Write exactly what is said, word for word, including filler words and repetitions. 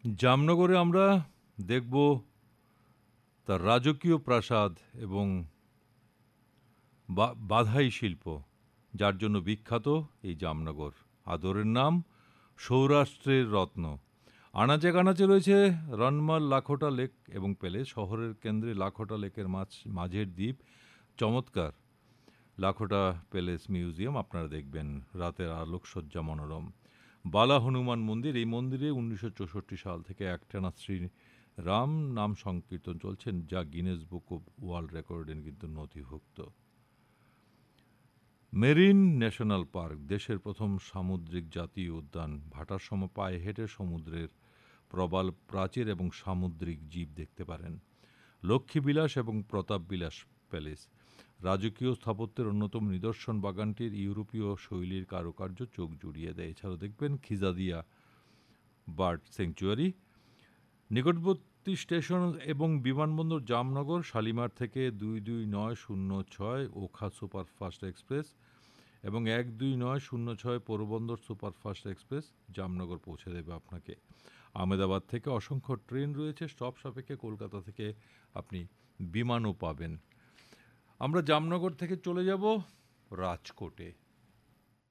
জামনগরে আমরা দেখব তার রাজকীয় প্রাসাদ এবং বা- বাধাই শিল্প, যার জন্য বিখ্যাত এই জামনগর। আদরের নাম সৌরাষ্ট্রের রত্ন। আনাচে কানাচে রয়েছে রনমাল, লাখোটা লেক এবং প্যালেস। শহরের কেন্দ্রে লাখোটা লেকের মাঝ মাঝের দ্বীপ চমৎকার। লাখোটা প্যালেস মিউজিয়াম আপনারা দেখবেন, রাতের আলোকসজ্জা মনোরম। বালা হনুমান মন্দির, এই মন্দিরে উনিশশো চৌষট্টি সাল থেকে একটানা শ্রী রাম নাম সংকীর্তন চলছেন, যা গিনেস বুক অব ওয়ার্ল্ড রেকর্ডে কিন্তু নথিভুক্ত। মেরিন ন্যাশনাল পার্ক, দেশের প্রথম সামুদ্রিক জাতীয় উদ্যান। ভাটার সময় পায়ে হেঁটে সমুদ্রের প্রবাল প্রাচীর এবং সামুদ্রিক জীব দেখতে পারেন। লক্ষ্মীবিলাস এবং প্রতাপবিলাস প্যালেস, রাজকীয় স্থাপত্যের অন্যতম নিদর্শন। বাগানটির ইউরোপীয় শৈলীর কারুকার্য চোখ জুড়িয়ে দেয়। এছাড়াও দেখবেন খিজাদিয়া বার্ড স্যাংচুয়ারি। নিকটবর্তী স্টেশন এবং বিমানবন্দর জামনগর। শালিমার থেকে দুই দুই নয় শূন্য ছয় ওখা সুপারফাস্ট এক্সপ্রেস এবং এক দুই নয় শূন্য ছয় পোরবন্দর সুপারফাস্ট এক্সপ্রেস জামনগর পৌঁছে দেবে আপনাকে। আহমেদাবাদ থেকে অসংখ্য ট্রেন রয়েছে স্টপ সাপেক্ষে। কলকাতা থেকে আপনি বিমানও পাবেন। আমরা জামনগর থেকে চলে যাব রাজকোটে।